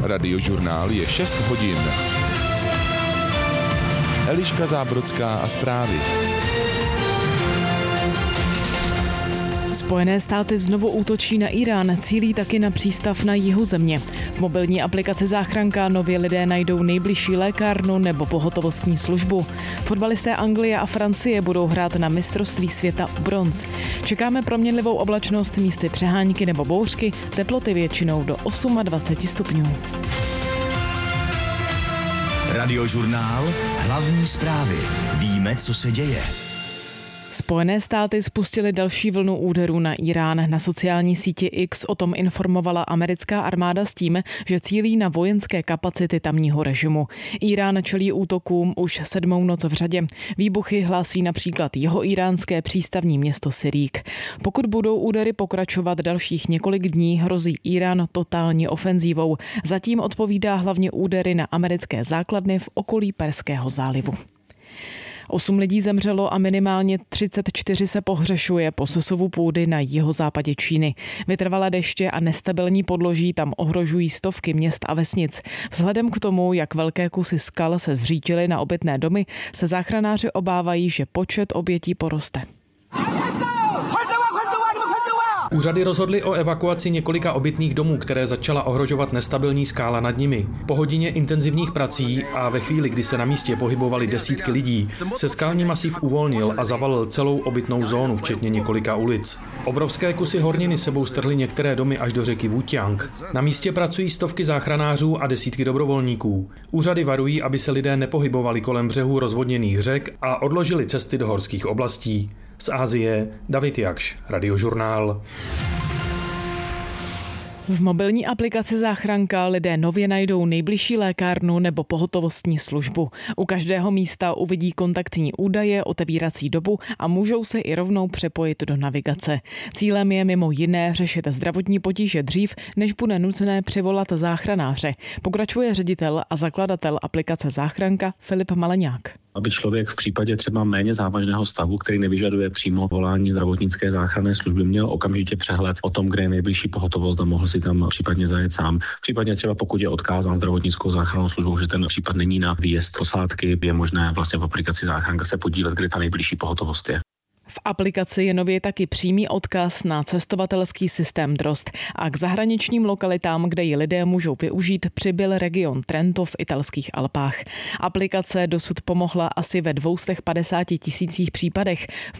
Radiožurnál je 6 hodin. Eliška Zábrodská a zprávy. Spojené státy znovu útočí na Irán, cílí taky na přístav na jihu země. V mobilní aplikaci Záchranka nově lidé najdou nejbližší lékárnu nebo pohotovostní službu. Fotbalisté Anglie a Francie budou hrát na mistrovství světa o bronz. Čekáme proměnlivou oblačnost, místy přehánky nebo bouřky, teploty většinou do 28 stupňů. Radiožurnál, hlavní zprávy. Víme, co se děje. Spojené státy spustily další vlnu úderů na Irán. Na sociální síti X o tom informovala americká armáda s tím, že cílí na vojenské kapacity tamního režimu. Irán čelí útokům už 7. noc v řadě. Výbuchy hlásí například jihoíránské přístavní město Sirík. Pokud budou údery pokračovat dalších několik dní, hrozí Irán totální ofenzívou. Zatím odpovídá hlavně údery na americké základny v okolí Perského zálivu. 8 lidí zemřelo a minimálně 34 se pohřešuje po sesuvu půdy na jihozápadě Číny. Vytrvalé deště a nestabilní podloží tam ohrožují stovky měst a vesnic. Vzhledem k tomu, jak velké kusy skal se zřítily na obytné domy, se záchranáři obávají, že počet obětí poroste. Úřady rozhodly o evakuaci několika obytných domů, které začala ohrožovat nestabilní skála nad nimi. Po hodině intenzivních prací a ve chvíli, kdy se na místě pohybovaly desítky lidí, se skalní masív uvolnil a zavalil celou obytnou zónu, včetně několika ulic. Obrovské kusy horniny sebou strhly některé domy až do řeky Wujiang. Na místě pracují stovky záchranářů a desítky dobrovolníků. Úřady varují, aby se lidé nepohybovali kolem břehů rozvodněných řek a odložili cesty do horských oblastí. Z Asie David Jakš, Radiožurnál. V mobilní aplikaci Záchranka lidé nově najdou nejbližší lékárnu nebo pohotovostní službu. U každého místa uvidí kontaktní údaje, otevírací dobu a můžou se i rovnou přepojit do navigace. Cílem je mimo jiné řešit zdravotní potíže dřív, než bude nutné přivolat záchranáře. Pokračuje ředitel a zakladatel aplikace Záchranka Filip Maleňák. Aby člověk v případě třeba méně závažného stavu, který nevyžaduje přímo volání zdravotnické záchranné služby, měl okamžitě přehled o tom, kde je nejbližší pohotovost a mohl si tam případně zajet sám. Případně třeba pokud je odkázán zdravotnickou záchrannou službou, že ten případ není na výjezd posádky, je možné vlastně v aplikaci Záchranka se podívat, kde ta nejbližší pohotovost je. V aplikaci je nově taky přímý odkaz na cestovatelský systém Drozd a k zahraničním lokalitám, kde ji lidé můžou využít, přibyl region Trento v italských Alpách. Aplikace dosud pomohla asi ve 250 000 případech.